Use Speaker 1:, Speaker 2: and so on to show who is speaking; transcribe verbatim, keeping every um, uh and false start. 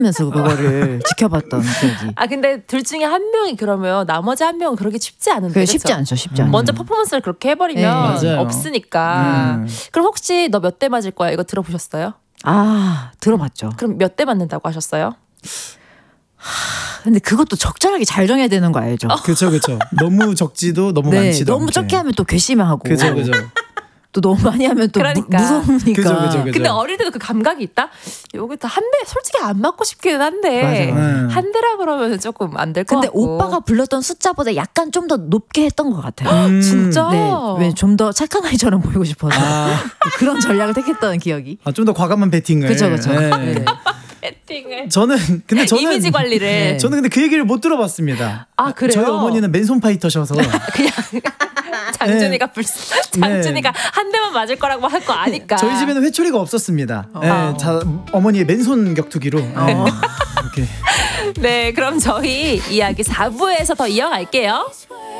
Speaker 1: 면서 그거를 지켜봤던 기억이.
Speaker 2: 아 근데 둘 중에 한 명이 그러면 나머지 한 명은 그러기 쉽지 않은데.
Speaker 1: 그게 쉽지 않죠, 쉽지 않죠.
Speaker 2: 먼저 퍼포먼스를 그렇게 해버리면
Speaker 3: 네,
Speaker 2: 없으니까. 음. 그럼 혹시 너 몇 대 맞을 거야? 이거 들어보셨어요?
Speaker 1: 아 들어봤죠.
Speaker 2: 그럼 몇 대 맞는다고 하셨어요?
Speaker 1: 하, 근데 그것도 적절하게 잘 정해야 되는 거 알죠?
Speaker 3: 그렇죠, 그렇죠. 너무 적지도 너무
Speaker 1: 네,
Speaker 3: 많지도
Speaker 1: 너무
Speaker 3: 않게.
Speaker 1: 적게 하면 또 괘씸하고.
Speaker 3: 그죠, 그죠.
Speaker 1: 또 너무 많이 하면 또
Speaker 2: 그러니까.
Speaker 1: 무, 무서우니까.
Speaker 3: 그죠, 그죠, 그죠.
Speaker 2: 근데 어릴 때도 그 감각이 있다? 여기 한 대 솔직히 안 맞고 싶기는 한데
Speaker 1: 맞아요.
Speaker 2: 한 대라 그러면 조금 안 될 것 같고.
Speaker 1: 근데 오빠가 불렀던 숫자보다 약간 좀 더 높게 했던 것 같아요.
Speaker 3: 음.
Speaker 2: 진짜?
Speaker 1: 네, 왜 좀 더 착한 아이처럼 보이고 싶어서
Speaker 3: 아.
Speaker 1: 그런 전략을 택했던 기억이.
Speaker 3: 아, 좀 더 과감한 배팅을.
Speaker 1: 그죠, 그죠.
Speaker 3: 네.
Speaker 1: 네.
Speaker 2: 배팅을.
Speaker 3: 저는 근데 저는
Speaker 2: 이미지 관리를.
Speaker 1: 네.
Speaker 3: 저는 근데 그 얘기를 못 들어봤습니다.
Speaker 2: 아 그래요?
Speaker 3: 저희 어머니는 맨손 파이터셔서
Speaker 2: 그냥 장준이가 불 장준이가 한 대만 맞을 거라고 할 거 아니까.
Speaker 3: 저희 집에는 회초리가 없었습니다.
Speaker 2: 어.
Speaker 3: 네, 자, 어머니의 맨손 격투기로 네, 이렇게.
Speaker 2: 네, 그럼 저희 이야기 사 부에서 더 이어갈게요.